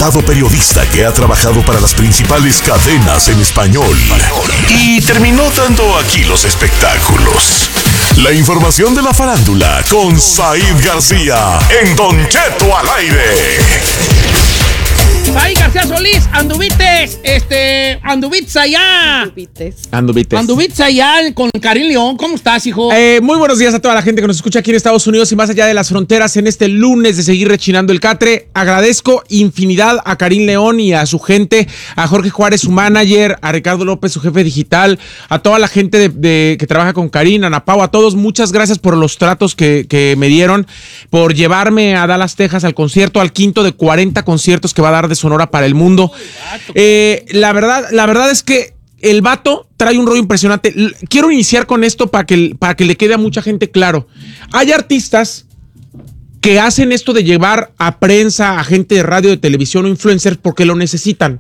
experimentado periodista que ha trabajado para las principales cadenas en español y terminó dando aquí los espectáculos. La información de la farándula con Said García en Don Cheto al aire. Said García Solís, anduvites allá. Anduvites allá con Karim León. ¿Cómo estás, hijo? Muy buenos días a toda la gente que nos escucha aquí en Estados Unidos y más allá de las fronteras en este lunes de seguir rechinando el catre. Agradezco infinidad a Karim León y a su gente, a Jorge Juárez, su manager, a Ricardo López, su jefe digital, a toda la gente que trabaja con Karim, a Ana Pau, a todos. Muchas gracias por los tratos que me dieron, por llevarme a Dallas, Texas al concierto, al quinto de 40 conciertos que va a dar de Sonora para el mundo. La verdad es que el vato trae un rollo impresionante. Quiero iniciar con esto para que le quede a mucha gente claro. Hay artistas que hacen esto de llevar a prensa, a gente de radio, de televisión o influencers porque lo necesitan.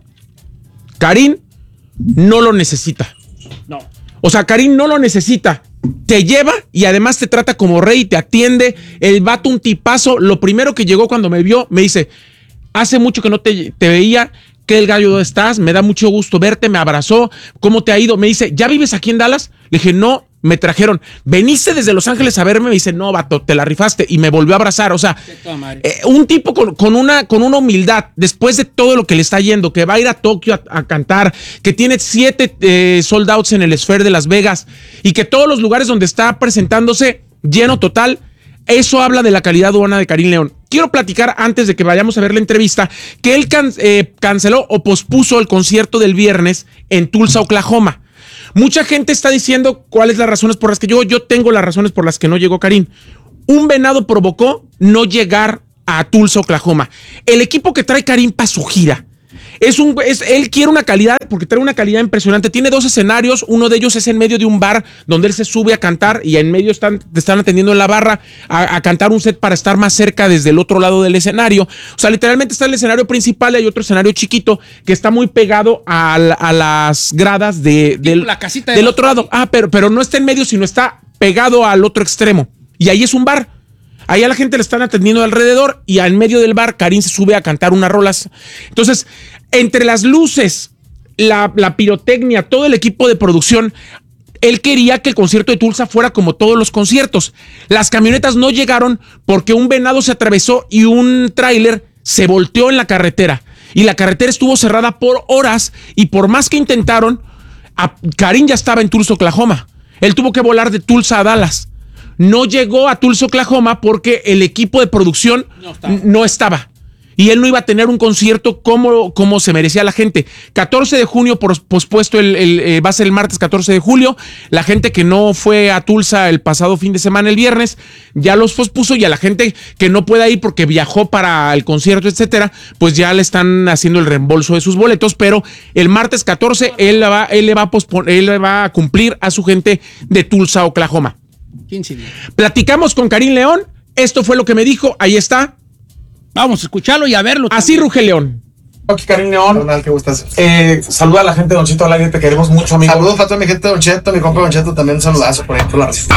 Karim no lo necesita. No. O sea, Karim no lo necesita. Te lleva y además te trata como rey, te atiende. El vato un tipazo. Lo primero que llegó cuando me vio, me dice: hace mucho que no te veía. ¿Qué el gallo estás? Me da mucho gusto verte. Me abrazó. ¿Cómo te ha ido? Me dice: ¿ya vives aquí en Dallas? Le dije: no, me trajeron. ¿Veniste desde Los Ángeles a verme? Me dice: no, vato, te la rifaste. Y me volvió a abrazar. O sea, un tipo con una humildad, después de todo lo que le está yendo, que va a ir a Tokio a cantar, que tiene 7 sold outs en el Sphere de Las Vegas y que todos los lugares donde está presentándose, lleno total. Eso habla de la calidad humana de Karim León. Quiero platicar, antes de que vayamos a ver la entrevista, que él canceló o pospuso el concierto del viernes en Tulsa, Oklahoma. Mucha gente está diciendo cuáles las razones por las que yo tengo las razones por las que no llegó Karim. Un venado provocó no llegar a Tulsa, Oklahoma. El equipo que trae Karim para su gira, él quiere una calidad, porque trae una calidad impresionante. Tiene 2 escenarios, uno de ellos es en medio de un bar donde él se sube a cantar y en medio te están atendiendo en la barra a cantar un set para estar más cerca desde el otro lado del escenario. O sea, literalmente está el escenario principal y hay otro escenario chiquito que está muy pegado a las gradas del otro lado. Pero no está en medio, sino está pegado al otro extremo. Y ahí es un bar. Ahí a la gente le están atendiendo alrededor y en medio del bar Karim se sube a cantar unas rolas. Entonces, entre las luces, la pirotecnia, todo el equipo de producción, él quería que el concierto de Tulsa fuera como todos los conciertos. Las camionetas no llegaron porque un venado se atravesó y un tráiler se volteó en la carretera. Y la carretera estuvo cerrada por horas y por más que intentaron, Karim ya estaba en Tulsa, Oklahoma. Él tuvo que volar de Tulsa a Dallas. No llegó a Tulsa, Oklahoma porque el equipo de producción no estaba. Y él no iba a tener un concierto como se merecía la gente. 14 de junio pospuesto, va a ser el martes 14 de julio. La gente que no fue a Tulsa el pasado fin de semana, el viernes, ya los pospuso, y a la gente que no pueda ir porque viajó para el concierto, etcétera, pues ya le están haciendo el reembolso de sus boletos. Pero el martes 14 él va a cumplir a su gente de Tulsa, Oklahoma. 15 días. Platicamos con Karim León. Esto fue lo que me dijo. Ahí está. Vamos a escucharlo y a verlo. Así ruge León. Aquí Karim León. Ronald, qué gustas. Saluda a la gente de Don Cheto al aire, te queremos mucho, amigo. Saludos a toda mi gente de Don Cheto, mi compa Don Cheto, también un saludazo por ahí por la resistencia.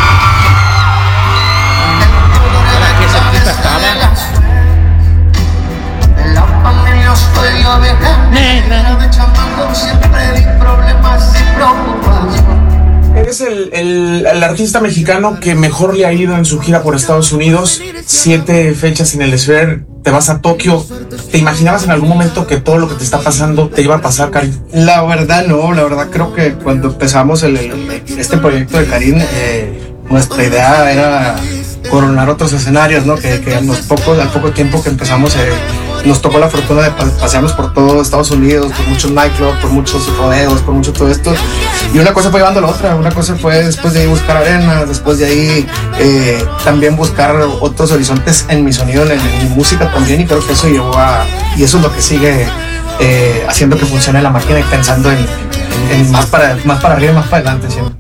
Eres el artista mexicano que mejor le ha ido en su gira por Estados Unidos. 7 fechas en el Sphere. Te vas a Tokio. ¿Te imaginabas en algún momento que todo lo que te está pasando te iba a pasar, Karim? La verdad no, la verdad creo que cuando empezamos este proyecto de Karim, nuestra idea era coronar otros escenarios, ¿no? Que al poco tiempo que empezamos nos tocó la fortuna de pasearnos por todo Estados Unidos, por muchos nightclubs, por muchos rodeos, por mucho todo esto. Y una cosa fue llevando a la otra. Una cosa fue después de ahí buscar arenas, después de ahí también buscar otros horizontes en mi sonido, en mi música también. Y creo que eso llevó y eso es lo que sigue haciendo que funcione la máquina y pensando en más para arriba y más para adelante siempre.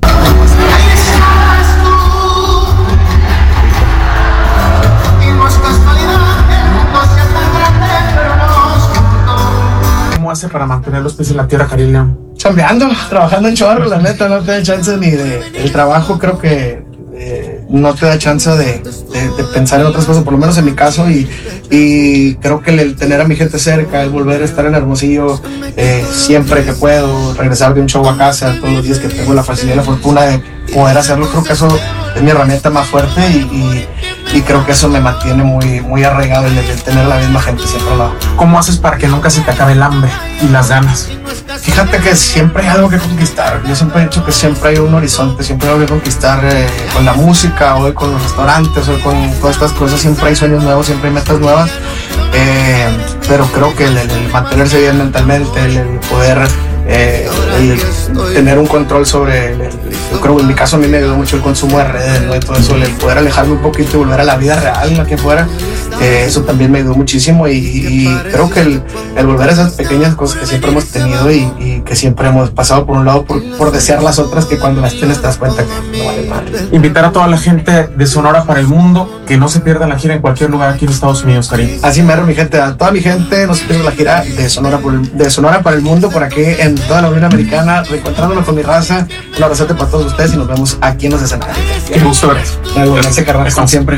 ¿Cómo hace para mantener los pies en la tierra, Karim León? Chambeando, trabajando en chorro, la neta, no tengo chance ni del trabajo. Creo que no te da chance de pensar en otras cosas, por lo menos en mi caso, y creo que el tener a mi gente cerca, el volver a estar en Hermosillo siempre que puedo, regresar de un show a casa todos los días que tengo la facilidad y la fortuna de poder hacerlo, creo que eso es mi herramienta más fuerte y creo que eso me mantiene muy arraigado el tener la misma gente siempre al lado. ¿Cómo haces para que nunca se te acabe el hambre y las ganas? Fíjate que siempre hay algo que conquistar. Yo siempre he dicho que siempre hay un horizonte, siempre hay algo que conquistar con la música, hoy con los restaurantes, hoy con todas estas cosas. Siempre hay sueños nuevos, siempre hay metas nuevas. Pero creo que el mantenerse bien mentalmente, el poder el tener un control sobre yo creo que en mi caso a mí me ayudó mucho el consumo de redes, ¿no? Y todo eso, el poder alejarme un poquito y volver a la vida real, la que fuera, eso también me ayudó muchísimo y creo que el volver a esas pequeñas cosas que siempre hemos tenido y que siempre hemos pasado por un lado por desear las otras, que cuando las tienes te das cuenta que no vale mal. Invitar a toda la gente de Sonora para el mundo, que no se pierda la gira en cualquier lugar aquí en Estados Unidos, Karim. Así mero, mi gente, a toda mi gente, no se pierda la gira de Sonora para el mundo, por aquí en toda la Unión Americana, reencontrándonos con mi raza. Un abrazote para todos ustedes y nos vemos aquí en los escenarios. Qué gusto, gracias. Gracias, carnal, como siempre.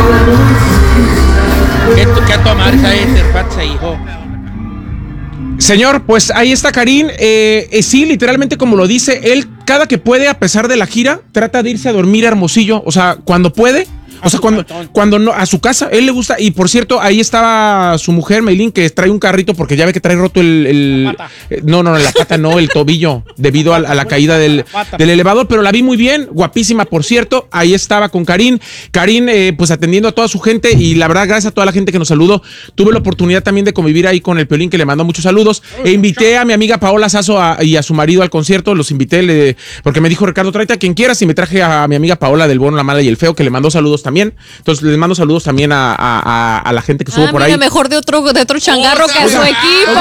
¿Qué tomar esa interfaz, hijo? Señor, pues ahí está Karim. Sí, literalmente como lo dice, él cada que puede, a pesar de la gira, trata de irse a dormir a Hermosillo. O sea, cuando puede. O sea, cuando no, a su casa, él le gusta. Y por cierto, ahí estaba su mujer, Meilín, que trae un carrito porque ya ve que trae roto la pata no, el tobillo, debido a la caída del elevador. Pero la vi muy bien, guapísima, por cierto. Ahí estaba con Karim. Karim, pues atendiendo a toda su gente. Y la verdad, gracias a toda la gente que nos saludó. Tuve la oportunidad también de convivir ahí con el Piolín, que le mandó muchos saludos. E invité a mi amiga Paola Sasso y a su marido al concierto. Los invité porque me dijo, Ricardo, tráete a quien quieras. Y me traje a mi amiga Paola del Bueno, la Mala y el Feo, que le mandó saludos también. Entonces les mando saludos también a la gente que estuvo por ahí. Mejor de otro changarro que a su equipo.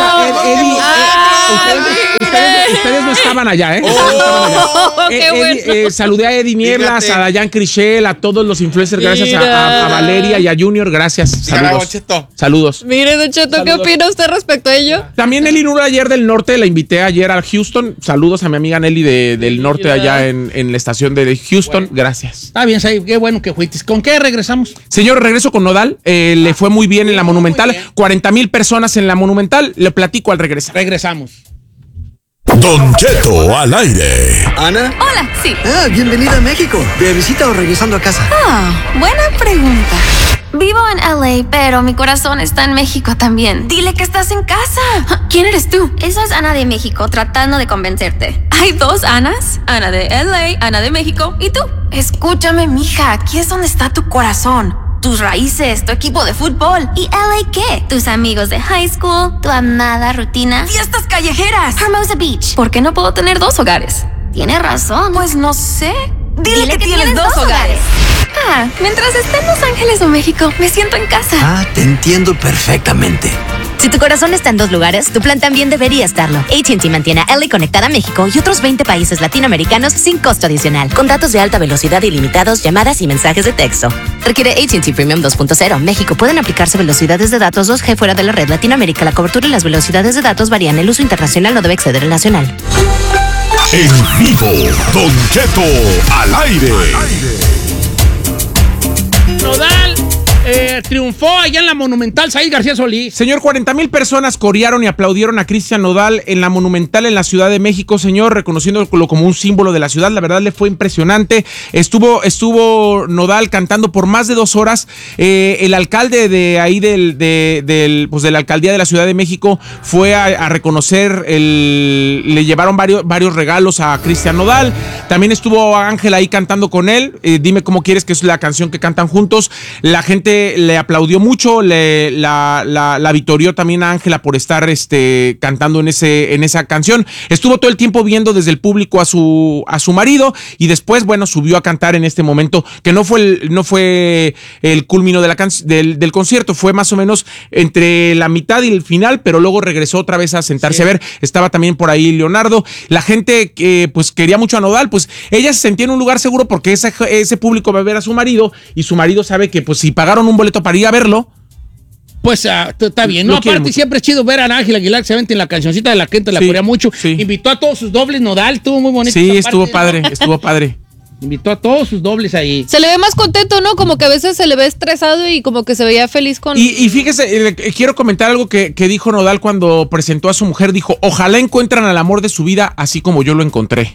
Ustedes no estaban allá, ¿eh? Qué bueno. Saludé a Eddie Nieblas, a Dayan Crichel, a todos los influencers, gracias a Valeria y a Junior, gracias. Saludos. Mire, Don Cheto, ¿qué opina usted respecto a ello? También Nelly Nura ayer del norte, la invité ayer a Houston. Saludos a mi amiga Nelly del norte allá en la estación de Houston. Gracias. Está bien, Said, qué bueno que fuiste. ¿Con qué regresamos? Señor, regreso con Nodal. Le fue muy bien en la Monumental. 40,000 personas en la Monumental. Le platico al regresar. Regresamos. Don Cheto al aire. ¿Ana? Hola, sí. Bienvenida a México. ¿De visita o regresando a casa? Buena pregunta. Vivo en LA, pero mi corazón está en México también. Dile que estás en casa. ¿Quién eres tú? Esa es Ana de México, tratando de convencerte. Hay dos Anas, Ana de LA, Ana de México, ¿y tú? Escúchame, mija, aquí es donde está tu corazón. Tus raíces, tu equipo de fútbol. ¿Y LA qué? Tus amigos de high school, tu amada rutina. ¡Fiestas callejeras! Hermosa Beach. ¿Por qué no puedo tener dos hogares? Tienes razón. Pues no sé. Dile que tienes dos hogares. Mientras esté en Los Ángeles o México, me siento en casa. Te entiendo perfectamente. Si tu corazón está en dos lugares, tu plan también debería estarlo. AT&T mantiene a LA conectada a México y otros 20 países latinoamericanos sin costo adicional, con datos de alta velocidad ilimitados, llamadas y mensajes de texto. Requiere AT&T Premium 2.0. México. Pueden aplicarse velocidades de datos 2G fuera de la red. Latinoamérica, la cobertura y las velocidades de datos varían. El uso internacional no debe exceder el nacional. En vivo, Don Cheto al aire. Nodal triunfó allá en la Monumental, Said García Solís. Señor, 40,000 personas corearon y aplaudieron a Cristian Nodal en la Monumental en la Ciudad de México, señor, reconociéndolo como un símbolo de la ciudad. La verdad le fue impresionante. Estuvo Nodal cantando por más de 2 horas. El alcalde de ahí de la alcaldía de la Ciudad de México fue a reconocer, le llevaron varios regalos a Cristian Nodal. También estuvo Ángela ahí cantando con él. Dime cómo quieres, que es la canción que cantan juntos. La gente le aplaudió mucho, la vitorió también a Ángela por estar cantando en esa canción. Estuvo todo el tiempo viendo desde el público a su marido y después, bueno, subió a cantar en este momento, que no fue el culmino del concierto, fue más o menos entre la mitad y el final, pero luego regresó otra vez a sentarse a ver. Estaba también por ahí Leonardo. La gente que pues quería mucho a Nodal, pues ella se sentía en un lugar seguro porque ese público va a ver a su marido y su marido sabe que pues si pagaron un boleto para ir a verlo, pues está bien, ¿no? Aparte siempre es chido ver a Ángel Aguilar que se avente en la cancioncita de la gente, la corea mucho. Sí. Invitó a todos sus dobles Nodal, estuvo muy bonito. Sí, estuvo padre. Invitó a todos sus dobles ahí. Se le ve más contento, ¿no? Como que a veces se le ve estresado y como que se veía feliz con... Y fíjese, quiero comentar algo que dijo Nodal cuando presentó a su mujer. Dijo, ojalá encuentren al amor de su vida así como yo lo encontré.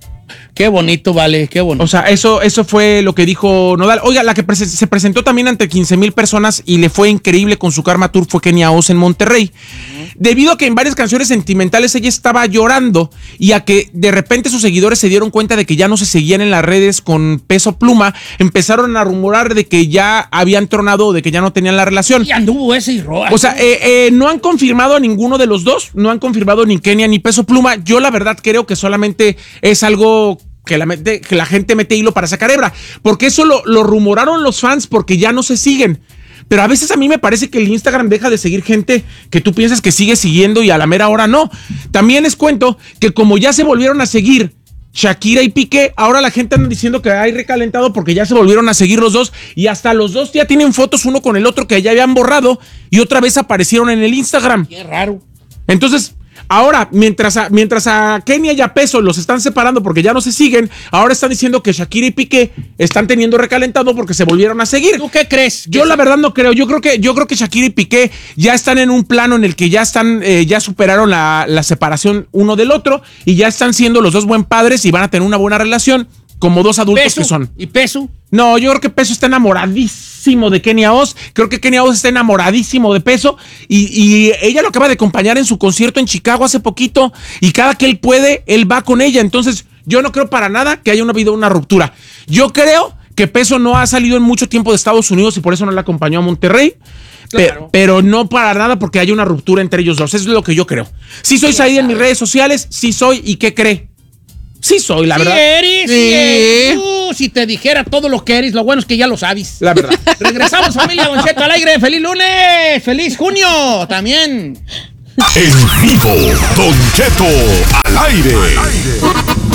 Qué bonito, vale, qué bonito. O sea, eso fue lo que dijo Nodal. Oiga, la que se presentó también ante 15,000 personas y le fue increíble con su Karma Tour fue Kenia Oz en Monterrey. Debido a que en varias canciones sentimentales ella estaba llorando y a que de repente sus seguidores se dieron cuenta de que ya no se seguían en las redes con Peso Pluma, empezaron a rumorar de que ya habían tronado o de que ya no tenían la relación. Y anduvo ese y roa. O sea, no han confirmado a ninguno de los dos, no han confirmado ni Kenia ni Peso Pluma. Yo la verdad creo que solamente es algo que la gente mete hilo para sacar hebra, porque eso lo rumoraron los fans porque ya no se siguen. Pero a veces a mí me parece que el Instagram deja de seguir gente que tú piensas que sigue siguiendo y a la mera hora no. También les cuento que como ya se volvieron a seguir Shakira y Piqué, ahora la gente anda diciendo que hay recalentado porque ya se volvieron a seguir los dos y hasta los dos ya tienen fotos uno con el otro que ya habían borrado y otra vez aparecieron en el Instagram. Qué raro. Entonces, ahora, mientras a Kenia y a Peso los están separando porque ya no se siguen, ahora están diciendo que Shakira y Piqué están teniendo recalentado porque se volvieron a seguir. ¿Tú qué crees? Yo la verdad no creo. Yo creo que Shakira y Piqué ya están en un plano en el que ya están, ya superaron la separación uno del otro y ya están siendo los dos buen padres y van a tener una buena relación como dos adultos ¿Peso? Que son. ¿Y Peso? No, yo creo que Peso está enamoradísimo de Kenia Oz. Creo que Kenia Oz está enamoradísimo de Peso. Y ella lo acaba de acompañar en su concierto en Chicago hace poquito. Y cada que él puede, él va con ella. Entonces, yo no creo para nada que haya habido una ruptura. Yo creo que Peso no ha salido en mucho tiempo de Estados Unidos y por eso no la acompañó a Monterrey. Claro. Pero no para nada porque haya una ruptura entre ellos dos. Eso es lo que yo creo. Sí soy Said en mis redes sociales. Sí soy. ¿Y qué cree? Sí soy, la verdad. Eres, sí eres. Si te dijera todo lo que eres, lo bueno es que ya lo sabes. La verdad. Regresamos, familia Don Cheto al aire. ¡Feliz lunes! ¡Feliz junio! También. En vivo, Don Cheto al aire.